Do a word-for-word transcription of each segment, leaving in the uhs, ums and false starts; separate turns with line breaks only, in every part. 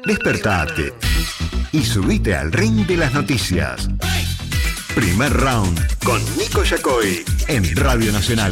Despertate y subite al ring de las noticias. Primer round con Nico Yacoy en Radio Nacional.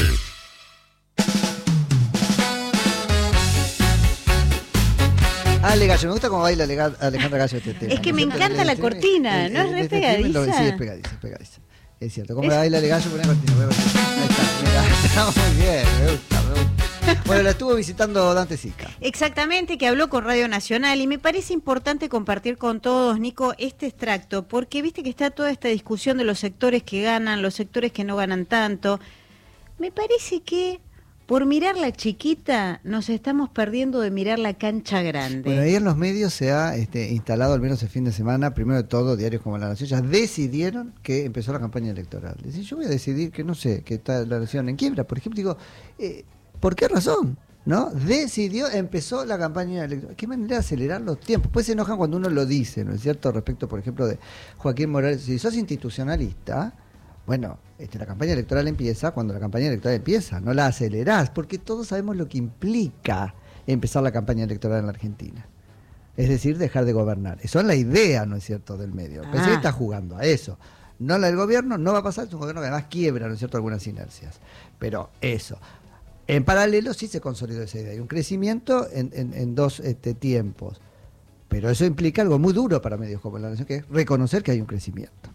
Ale Gallo, me gusta cómo baila Alejandra Gallo este tema.
Es que me encanta la cortina, ¿no es re pegadiza?
Sí, es pegadiza, es pegadiza. Es cierto, como baila Ale Gallo, pone la cortina. Ahí está, mira, está muy bien, me gusta, me gusta. Bueno, la estuvo visitando Dante Sica.
Exactamente, que habló con Radio Nacional y me parece importante compartir con todos, Nico, este extracto, porque viste que está toda esta discusión de los sectores que ganan, los sectores que no ganan tanto. Me parece que por mirar la chiquita nos estamos perdiendo de mirar la cancha grande.
Bueno, ahí en los medios se ha este, instalado, al menos el fin de semana, primero de todo, diarios como La Nación, ya decidieron que empezó la campaña electoral. Decir, yo voy a decidir que no sé, que está la nación en quiebra, por ejemplo, digo, eh, ¿por qué razón? ¿No? Decidió, empezó la campaña electoral. ¿Qué manera de acelerar los tiempos? Pues se enojan cuando uno lo dice, ¿no es cierto? Respecto, por ejemplo, de Joaquín Morales. Si sos institucionalista, bueno, este, la campaña electoral empieza cuando la campaña electoral empieza, no la acelerás, porque todos sabemos lo que implica empezar la campaña electoral en la Argentina. Es decir, dejar de gobernar. Eso es la idea, ¿no es cierto?, del medio. El P S D está jugando a eso. No la del gobierno, no va a pasar, es un gobierno que además quiebra, ¿no es cierto?, algunas inercias. Pero eso. En paralelo sí se consolidó esa idea. Hay un crecimiento en, en, en dos este, tiempos. Pero eso implica algo muy duro para medios como La Nación, que es reconocer que hay un crecimiento.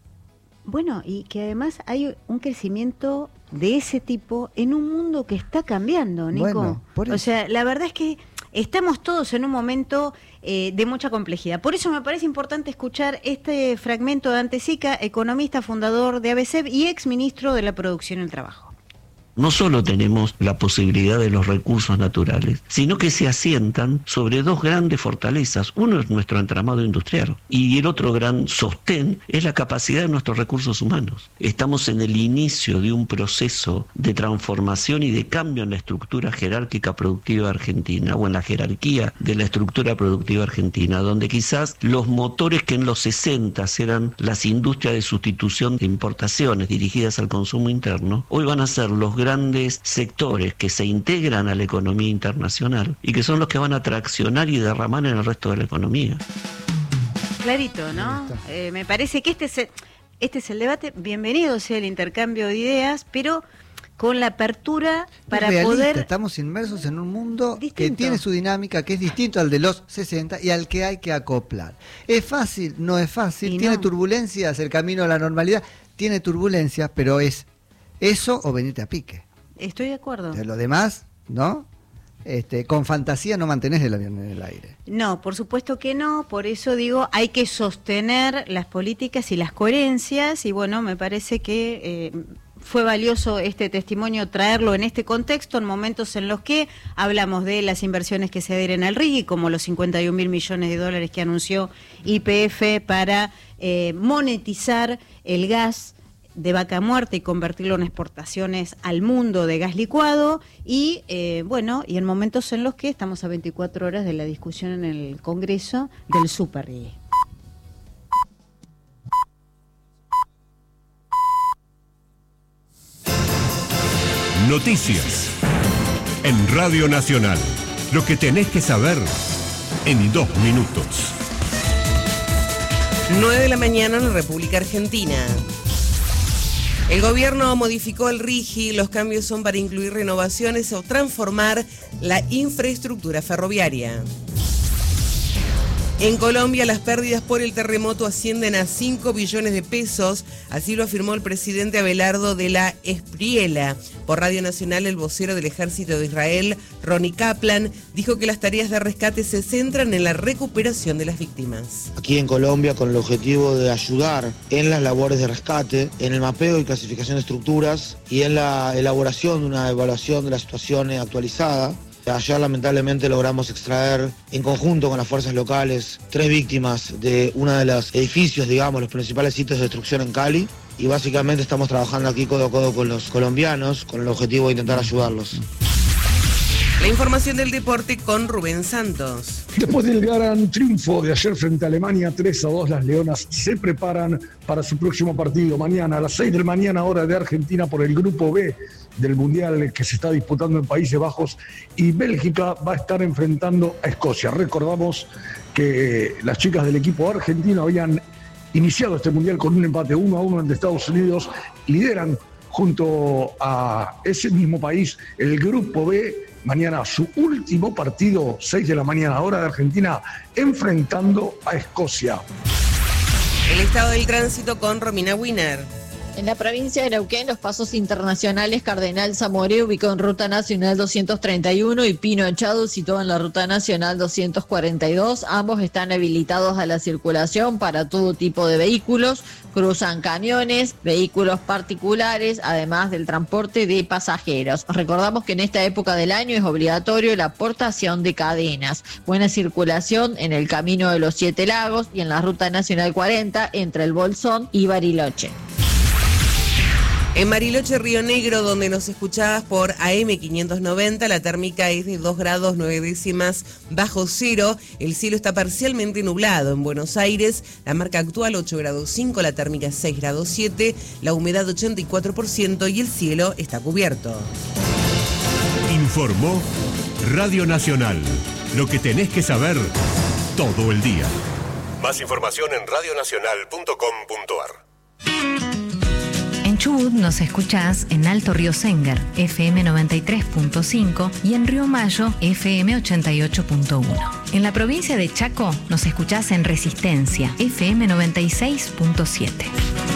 Bueno, y que además hay un crecimiento de ese tipo en un mundo que está cambiando, Nico.
Bueno, por eso.
O sea, la verdad es que estamos todos en un momento eh, de mucha complejidad. Por eso me parece importante escuchar este fragmento de Dante Sica, economista, fundador de A B C E P y ex ministro de la Producción y el Trabajo.
No solo tenemos la posibilidad de los recursos naturales, sino que se asientan sobre dos grandes fortalezas. Uno es nuestro entramado industrial y el otro gran sostén es la capacidad de nuestros recursos humanos. Estamos en el inicio de un proceso de transformación y de cambio en la estructura jerárquica productiva argentina o en la jerarquía de la estructura productiva argentina, donde quizás los motores que en los sesenta eran las industrias de sustitución de importaciones dirigidas al consumo interno, hoy van a ser los grandes sectores que se integran a la economía internacional y que son los que van a traccionar y derramar en el resto de la economía.
Clarito, ¿no? Eh, me parece que este es, el, este es el debate. Bienvenido sea el intercambio de ideas, pero con la apertura para
realista,
poder...
Estamos inmersos en un mundo
distinto,
que tiene su dinámica, que es distinto al de los sesenta y al que hay que acoplar. ¿Es fácil? No es fácil.
Y
tiene
no.
turbulencias, el camino a la normalidad tiene turbulencias, pero es eso o venirte a pique.
Estoy de acuerdo.
De lo demás, ¿no? Este, con fantasía no mantenés el avión en el aire.
No, por supuesto que no, por eso digo, hay que sostener las políticas y las coherencias, y bueno, me parece que eh, fue valioso este testimonio traerlo en este contexto, en momentos en los que hablamos de las inversiones que se adhieren al R I G I, como los cincuenta y un mil millones de dólares que anunció Y P F para eh, monetizar el gas de vaca muerta y convertirlo en exportaciones al mundo de gas licuado y eh, bueno, y en momentos en los que estamos a veinticuatro horas de la discusión en el Congreso del Super R I G I.
Noticias en Radio Nacional. Lo que tenés que saber en dos minutos.
nueve de la mañana en la República Argentina. El gobierno modificó el R I G I, los cambios son para incluir renovaciones o transformar la infraestructura ferroviaria. En Colombia, las pérdidas por el terremoto ascienden a cinco billones de pesos, así lo afirmó el presidente Abelardo de la Espriela. Por Radio Nacional, el vocero del Ejército de Israel, Ronnie Kaplan, dijo que las tareas de rescate se centran en la recuperación de las víctimas.
Aquí en Colombia, con el objetivo de ayudar en las labores de rescate, en el mapeo y clasificación de estructuras y en la elaboración de una evaluación de la situación actualizada. Ayer lamentablemente logramos extraer en conjunto con las fuerzas locales tres víctimas de uno de los edificios, digamos, los principales sitios de destrucción en Cali. Y básicamente estamos trabajando aquí codo a codo con los colombianos con el objetivo de intentar ayudarlos.
La información del deporte con Rubén Santos.
Después del gran triunfo de ayer frente a Alemania, tres a dos, las Leonas se preparan para su próximo partido mañana a las seis de la mañana, hora de Argentina, por el grupo B del Mundial que se está disputando en Países Bajos, y Bélgica va a estar enfrentando a Escocia. Recordamos que las chicas del equipo argentino habían iniciado este Mundial con un empate uno a uno ante Estados Unidos, lideran junto a ese mismo país el grupo B. Mañana su último partido, seis de la mañana, hora de Argentina, enfrentando a Escocia.
El estado del tránsito con Romina Wiener.
En la provincia de Neuquén, los pasos internacionales Cardenal Zamoré, ubicado en Ruta Nacional doscientos treinta y uno, y Pino Echado, situado en la Ruta Nacional doscientos cuarenta y dos. Ambos están habilitados a la circulación para todo tipo de vehículos. Cruzan camiones, vehículos particulares, además del transporte de pasajeros. Recordamos que en esta época del año es obligatorio la portación de cadenas. Buena circulación en el Camino de los Siete Lagos y en la Ruta Nacional cuarenta entre el Bolsón y Bariloche.
En Bariloche, Río Negro, donde nos escuchabas por A M quinientos noventa, la térmica es de dos grados nueve décimas bajo cero. El cielo está parcialmente nublado. En Buenos Aires, la marca actual ocho grados cinco, la térmica seis grados siete, la humedad ochenta y cuatro por ciento y el cielo está cubierto.
Informó Radio Nacional. Lo que tenés que saber todo el día. Más información en radio nacional punto com punto a r.
En Chubut nos escuchás en Alto Río Senguer, F M noventa y tres punto cinco, y en Río Mayo, F M ochenta y ocho punto uno. En la provincia de Chaco nos escuchás en Resistencia, F M noventa y seis punto siete.